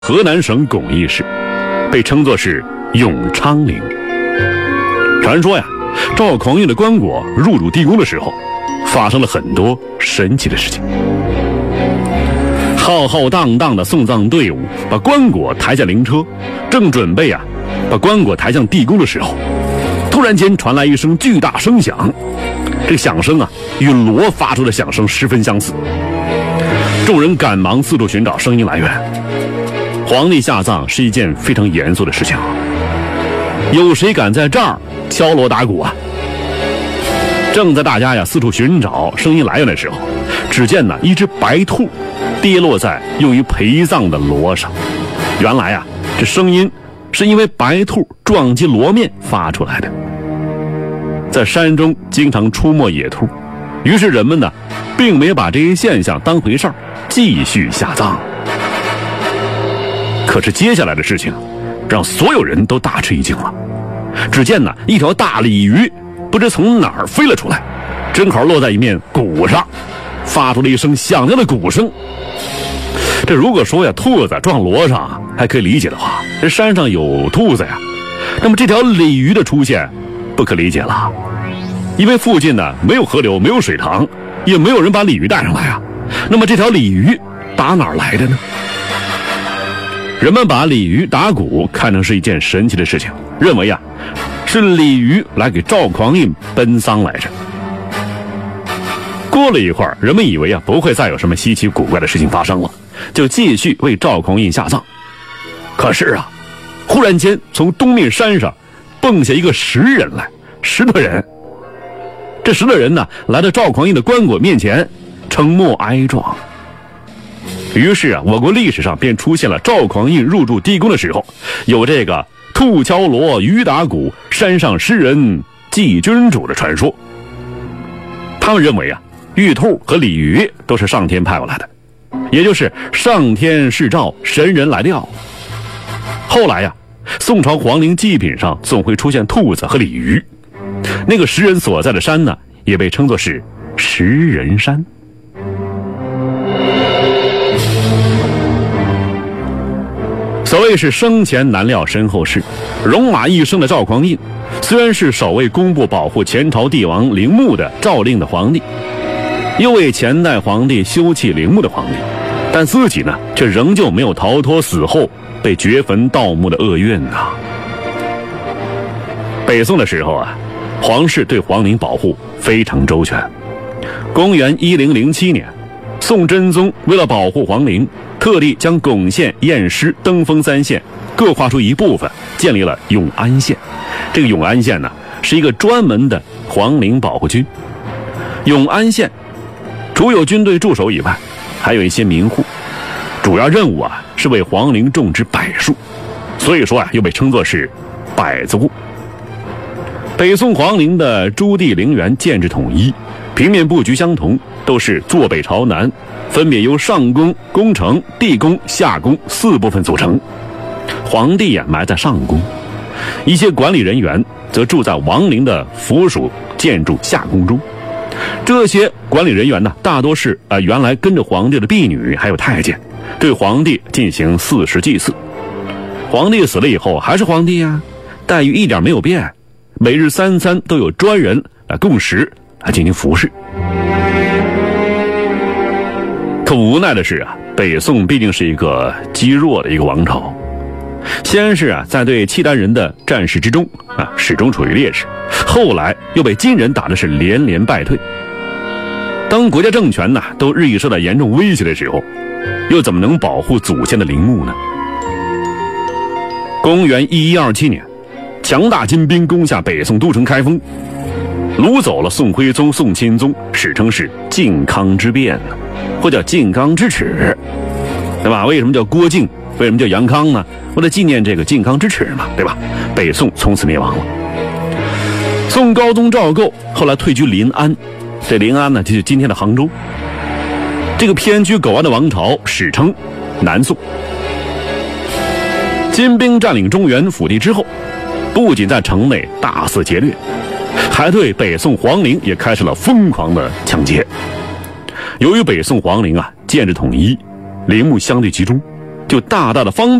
河南省巩义市，被称作是永昌陵。传说呀，赵匡胤的棺椁入主地宫的时候，发生了很多神奇的事情。浩浩荡荡的送葬队伍把棺椁抬下灵车，正准备把棺椁抬向地宫的时候，突然间传来一声巨大声响。这个响声与锣发出的响声十分相似。众人赶忙四处寻找声音来源。皇帝下葬是一件非常严肃的事情，有谁敢在这儿敲锣打鼓啊？正在大家四处寻找声音来源的时候，只见一只白兔跌落在用于陪葬的锣上。原来这声音是因为白兔撞击锣面发出来的。在山中经常出没野兔，于是人们并没有把这些现象当回事儿，继续下葬。可是接下来的事情让所有人都大吃一惊了。只见一条大鲤鱼不知从哪儿飞了出来，正好落在一面鼓上，发出了一声响亮的鼓声。这如果说兔子撞锣上还可以理解的话，这山上有兔子那么这条鲤鱼的出现不可理解了。因为附近没有河流，没有水塘，也没有人把鲤鱼带上来那么这条鲤鱼打哪儿来的呢？人们把鲤鱼打鼓看成是一件神奇的事情，认为是鲤鱼来给赵匡胤奔丧来着。过了一会儿，人们以为不会再有什么稀奇古怪的事情发生了，就继续为赵匡胤下葬。可是忽然间从东面山上蹦下一个石人来，石头人。这石头人来到赵匡胤的棺椁面前，承默哀状。于是我国历史上便出现了赵匡胤入住地宫的时候，有这个兔敲锣，鱼打鼓，山上诗人祭君主的传说。他们认为玉兔和鲤鱼都是上天派过来的，也就是上天示诏，神人来调。后来宋朝皇陵祭品上总会出现兔子和鲤鱼，那个石人所在的山也被称作是石人山。所谓是生前难料身后事，戎马一生的赵匡胤虽然是首位公布保护前朝帝王陵墓的诏令的皇帝，又为前代皇帝修葺陵墓的皇帝，但自己却仍旧没有逃脱死后被掘坟盗墓的厄运北宋的时候皇室对皇陵保护非常周全。公元1007年，宋真宗为了保护皇陵，特地将巩县、偃师、登封三县各划出一部分，建立了永安县。这个永安县是一个专门的皇陵保护区。永安县除有军队驻守以外，还有一些民户，主要任务是为皇陵种植柏树，所以说又被称作是柏子户。北宋皇陵的朱棣陵园建制统一，平面布局相同，都是坐北朝南，分别由上宫、宫城、地宫、下宫4部分组成。皇帝埋在上宫，一些管理人员则住在王陵的附属建筑下宫中。这些管理人员大多是原来跟着皇帝的婢女还有太监，对皇帝进行4时祭祀。皇帝死了以后还是皇帝待遇一点没有变，每日3餐都有专人来供食来进行服侍。可无奈的是北宋毕竟是一个积弱的一个王朝，先是在对契丹人的战事之中始终处于劣势，后来又被金人打的是连连败退。当国家政权都日益受到严重威胁的时候，又怎么能保护祖先的陵墓呢？公元1127年，强大金兵攻下北宋都城开封，掳走了宋徽宗、宋钦宗，史称是靖康之变或叫靖康之耻，对吧？为什么叫郭靖？为什么叫杨康呢？为了纪念这个靖康之耻嘛，对吧？北宋从此灭亡了。宋高宗赵构后来退居临安，这临安就是今天的杭州。这个偏居苟安的王朝史称南宋。金兵占领中原腹地之后，不仅在城内大肆劫掠，还对北宋皇陵也开始了疯狂的抢劫。由于北宋皇陵建制统一，陵墓相对集中， 就大大的方